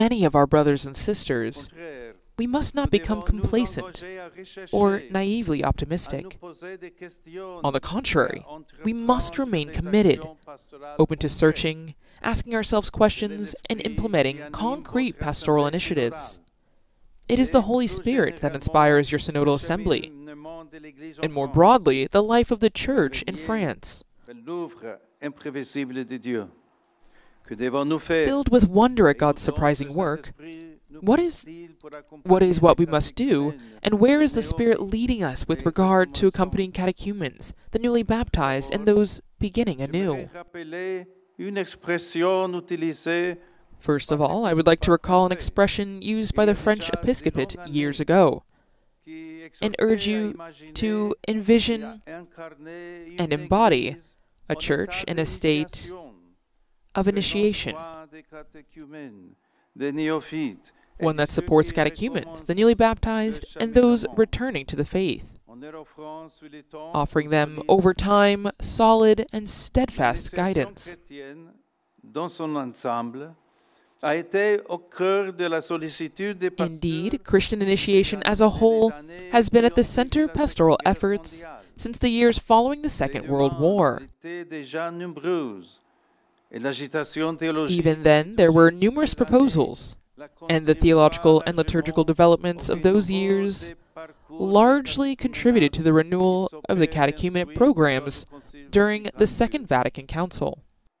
many of our brothers and sisters, we must not become complacent or naively optimistic. On the contrary, we must remain committed, open to searching, asking ourselves questions, and implementing concrete pastoral initiatives. It is the Holy Spirit that inspires your synodal assembly, and more broadly, the life of the Church in France. Filled with wonder at God's surprising work, what is what we must do, and where is the Spirit leading us with regard to accompanying catechumens, the newly baptized, and those beginning anew? First of all, I would like to recall an expression used by the French episcopate years ago, and urge you to envision and embody a church in a state of initiation, one that supports catechumens, the newly baptized, and those returning to the faith, offering them over time solid and steadfast guidance. Indeed, Christian initiation as a whole has been at the center of pastoral efforts since the years following the Second World War. Even then, there were numerous proposals, and the theological and liturgical developments of those years largely contributed to the renewal of the catechumenic programs during the Second Vatican Council.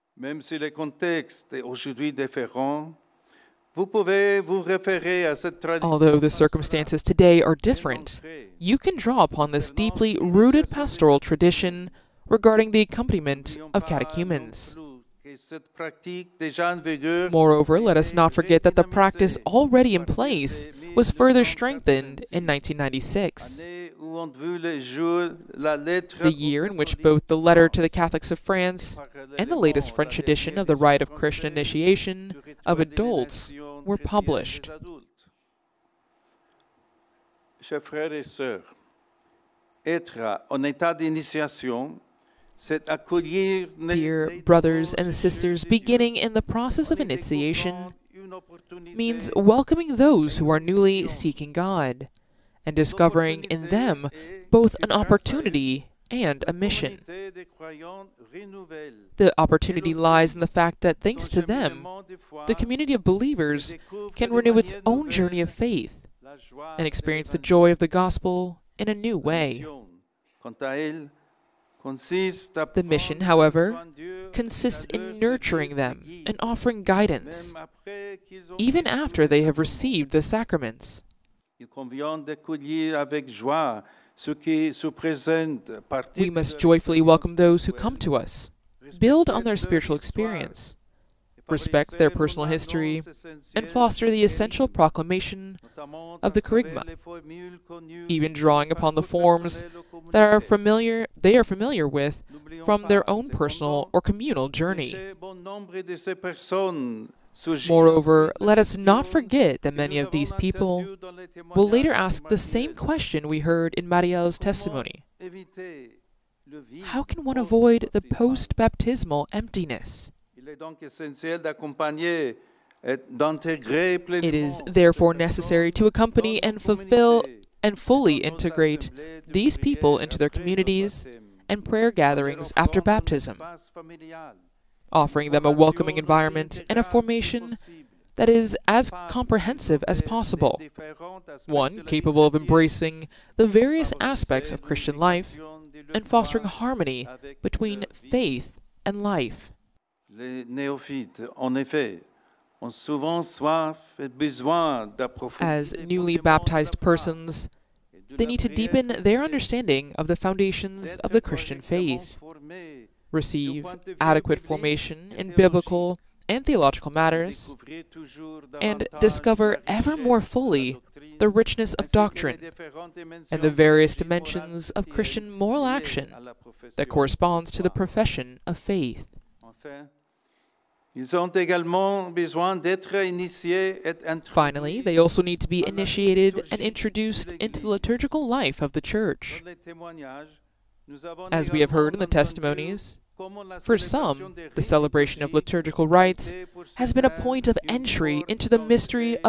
Although the circumstances today are different, you can draw upon this deeply rooted pastoral tradition regarding the accompaniment of catechumens. Moreover, let us not forget that the practice already in place was further strengthened in 1996, the year in which both the Letter to the Catholics of France and the latest French edition of the Rite of Christian Initiation of Adults were published. Chers frères et sœurs, être en état d'initiation, dear brothers and sisters, beginning in the process of initiation means welcoming those who are newly seeking God and discovering in them both an opportunity and a mission. The opportunity lies in the fact that thanks to them, the community of believers can renew its own journey of faith and experience the joy of the gospel in a new way. The mission, however, consists in nurturing them and offering guidance, even after they have received the sacraments. We must joyfully welcome those who come to us, build on their spiritual experience, respect their personal history, and foster the essential proclamation of the Kerygma, even drawing upon the forms that they are familiar with from their own personal or communal journey. Moreover, let us not forget that many of these people will later ask the same question we heard in Marielle's testimony. How can one avoid the post-baptismal emptiness? It is therefore necessary to accompany and fulfill and fully integrate these people into their communities and prayer gatherings after baptism, offering them a welcoming environment and a formation that is as comprehensive as possible, one capable of embracing the various aspects of Christian life and fostering harmony between faith and life. As newly baptized persons, they need to deepen their understanding of the foundations of the Christian faith, receive adequate formation in biblical and theological matters, and discover ever more fully the richness of doctrine and the various dimensions of Christian moral action that corresponds to the profession of faith. Finally, they also need to be initiated and introduced into the liturgical life of the Church. As we have heard in the testimonies, For some, the celebration of liturgical rites has been a point of entry into the mystery